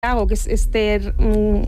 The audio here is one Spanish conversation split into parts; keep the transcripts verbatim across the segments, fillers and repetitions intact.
hago, que es este um,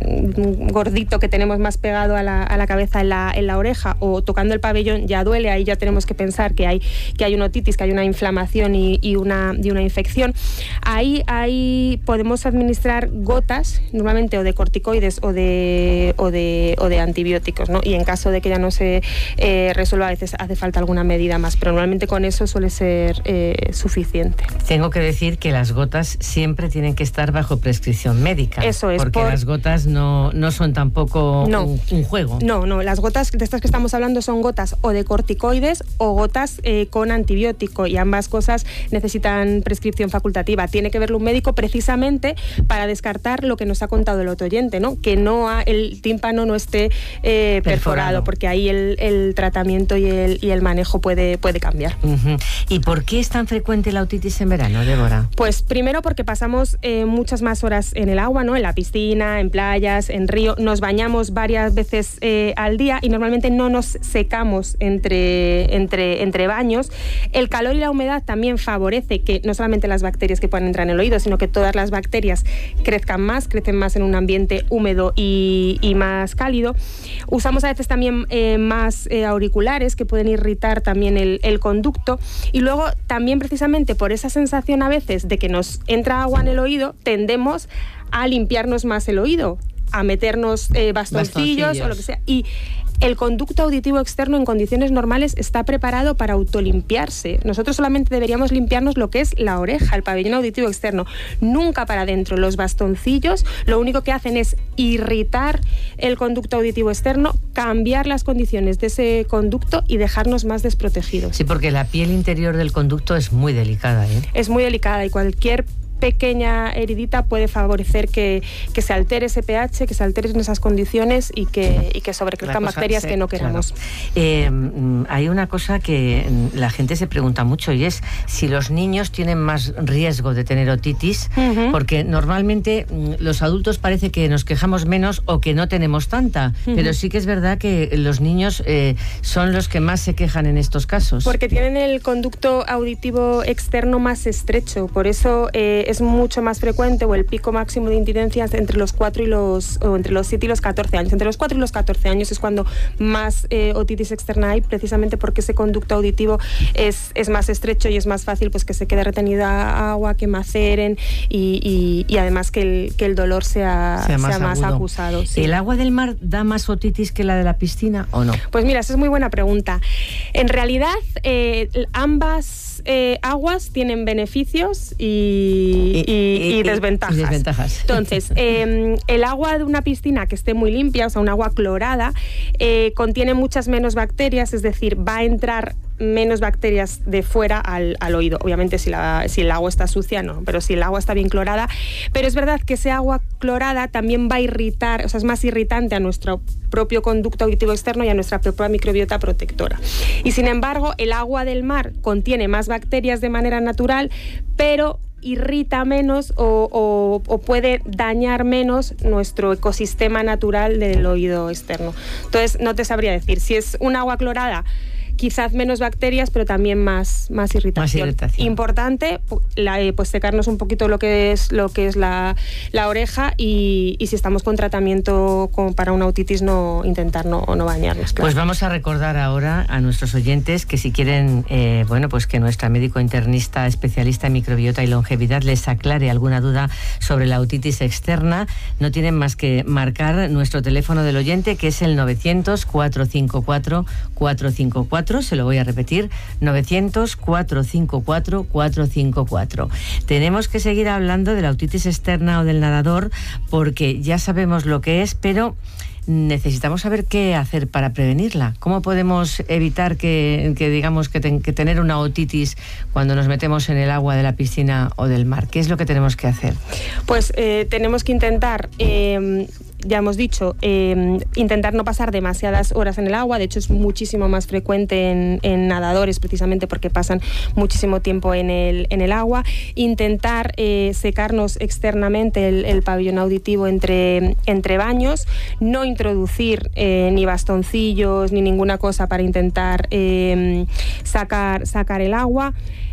gordito que tenemos más pegado a la, a la cabeza en la, en la oreja, o tocando el pabellón ya duele, ahí ya tenemos que pensar que hay, que hay una otitis, que hay una inflamación y, y, una, y una infección. Ahí, ahí podemos administrar gotas, normalmente o de corticoides o de, o de, o de antibióticos, ¿no? Y en caso de que ya no se eh, resuelva, a veces hace falta alguna medida más, pero normalmente con eso suele ser eh, suficiente. Tengo que decir que las gotas siempre tienen que estar bajo prescripción médica. Eso es. Porque por... las gotas no, no son tampoco no. un, un juego. No, no, las gotas de estas que estamos hablando son gotas o de corticoides o gotas eh, con antibiótico, y ambas cosas necesitan prescripción facultativa. Tiene que verlo un médico precisamente para descartar lo que nos ha contado el otro oyente, ¿no? Que no ha, el tímpano no esté eh, perforado, perforado, porque ahí el, el tratamiento y el, y el manejo puede, puede cambiar. Uh-huh. ¿Y por qué es tan frecuente la otitis en verano, Débora? Pues primero porque pasamos eh, muchas más horas en el agua, ¿no? En la piscina, en playas, en río, nos bañamos varias veces eh, al día y normalmente no nos secamos entre, entre, entre baños. El calor y la humedad también favorece que no solamente las bacterias que puedan entrar en el oído, sino que todas las bacterias crezcan más, crecen más en un ambiente húmedo y, y más cálido. Usamos a veces también eh, más eh, auriculares que pueden irritar también el, el conducto, y luego también precisamente por esa sensación a veces de que nos entra agua en el oído, tendemos a limpiarnos más el oído, a meternos eh, bastoncillos, bastoncillos o lo que sea. Y el conducto auditivo externo en condiciones normales está preparado para autolimpiarse. Nosotros solamente deberíamos limpiarnos lo que es la oreja, el pabellón auditivo externo, nunca para adentro. Los bastoncillos lo único que hacen es irritar el conducto auditivo externo, cambiar las condiciones de ese conducto y dejarnos más desprotegidos. Sí, porque la piel interior del conducto es muy delicada, ¿eh? Es muy delicada, y cualquier pequeña heridita puede favorecer que, que se altere ese pH, que se alteren esas condiciones y que, y que sobrecrezcan cosa, bacterias sí, que no queramos. Claro. Eh, hay una cosa que la gente se pregunta mucho, y es si los niños tienen más riesgo de tener otitis, uh-huh. porque normalmente los adultos parece que nos quejamos menos o que no tenemos tanta, uh-huh. pero sí que es verdad que los niños eh, son los que más se quejan en estos casos. Porque tienen el conducto auditivo externo más estrecho, por eso eh, es mucho más frecuente, o el pico máximo de incidencias entre los cuatro y los o entre los siete y los catorce años. Entre los cuatro y los catorce años es cuando más eh, otitis externa hay, precisamente porque ese conducto auditivo es, es más estrecho y es más fácil pues que se quede retenida agua, que maceren y, y, y además que el, que el dolor sea, sea más, sea más acusado. Sí. ¿El agua del mar da más otitis que la de la piscina o no? Pues mira, esa es muy buena pregunta. En realidad, eh, ambas eh, aguas tienen beneficios y Y, y, y, desventajas. y desventajas. Entonces, eh, el agua de una piscina que esté muy limpia, o sea, un agua clorada, eh, contiene muchas menos bacterias, es decir, va a entrar menos bacterias de fuera al, al oído. Obviamente si, la, si el agua está sucia, no, pero si el agua está bien clorada. Pero es verdad que ese agua clorada también va a irritar, o sea, es más irritante a nuestro propio conducto auditivo externo y a nuestra propia microbiota protectora. Y sin embargo, el agua del mar contiene más bacterias de manera natural, pero irrita menos o, o, o puede dañar menos nuestro ecosistema natural del oído externo. Entonces, no te sabría decir. Si es un agua clorada, quizás menos bacterias, pero también más, más irritación. Más irritación. Importante, la, pues secarnos un poquito lo que es, lo que es la, la oreja, y, y si estamos con tratamiento como para una otitis, no intentar no, no bañarnos. Claro. Pues vamos a recordar ahora a nuestros oyentes que si quieren, eh, bueno, pues que nuestra médico internista especialista en microbiota y longevidad les aclare alguna duda sobre la otitis externa, no tienen más que marcar nuestro teléfono del oyente, que es el novecientos, cuatrocientos cincuenta y cuatro, cuatrocientos cincuenta y cuatro. Se lo voy a repetir, novecientos, cuatrocientos cincuenta y cuatro, cuatrocientos cincuenta y cuatro. Tenemos que seguir hablando de la otitis externa o del nadador, porque ya sabemos lo que es, pero necesitamos saber qué hacer para prevenirla. ¿Cómo podemos evitar que, que digamos, que, ten, que tener una otitis cuando nos metemos en el agua de la piscina o del mar? ¿Qué es lo que tenemos que hacer? Pues eh, tenemos que intentar... Eh, ya hemos dicho, eh, intentar no pasar demasiadas horas en el agua. De hecho, es muchísimo más frecuente en, en nadadores, precisamente porque pasan muchísimo tiempo en el, en el agua. Intentar eh, secarnos externamente el, el pabellón auditivo entre, entre baños. No introducir eh, ni bastoncillos ni ninguna cosa para intentar eh, sacar, sacar el agua.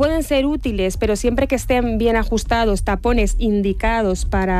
pueden ser útiles, pero siempre que estén bien ajustados, tapones indicados para